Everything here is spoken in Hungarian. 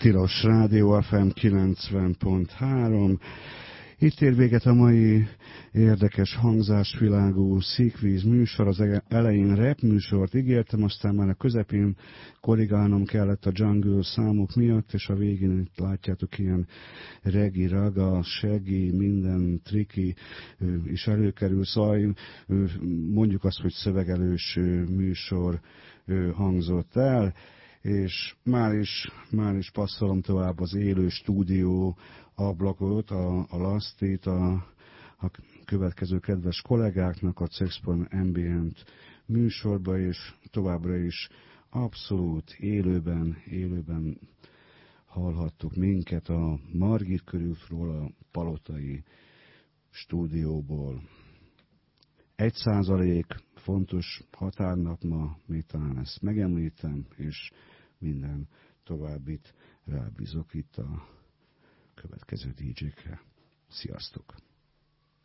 Tilos Rádió FM 90.3. Itt ér véget a mai érdekes hangzásvilágú Szikvíz műsor. Az elején rap műsort ígértem, aztán már a közepén korrigálnom kellett a jungle számok miatt, és a végén itt látjátok ilyen regi, raga, seggi, minden triki is előkerül, szóval mondjuk azt, hogy szövegelős műsor hangzott el, és már is passzolom tovább az élő stúdió ablakot, a Lasztit, a következő kedves kollégáknak a Cexpon Ambient műsorba, és továbbra is abszolút élőben hallhattuk minket a Margit körútról, a Palotai stúdióból. 1% fontos határnap ma, még talán ezt megemlítem, és minden továbbit rábízok itt a következő DJ-kre. Sziasztok!